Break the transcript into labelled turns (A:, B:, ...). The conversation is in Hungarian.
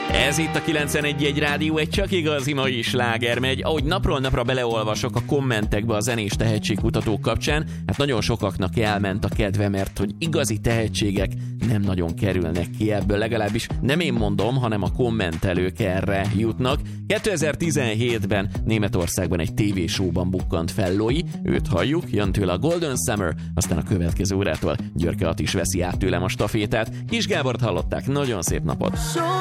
A: Ez itt a 91.1 Rádió, egy csak igazi mai sláger megy. Ahogy napról napra beleolvasok a kommentekbe a zenés tehetségkutatók kapcsán, hát nagyon sokaknak elment a kedve, mert hogy igazi tehetségek nem nagyon kerülnek ki ebből, legalábbis nem én mondom, hanem a kommentelők erre jutnak. 2017-ben Németországban egy tévésóban bukkant fel Loi, őt halljuk, jön tőle a Golden Summer, aztán a következő órától Györke Atti is veszi át tőlem a stafétát. Kis Gábort hallották, nagyon szép napot!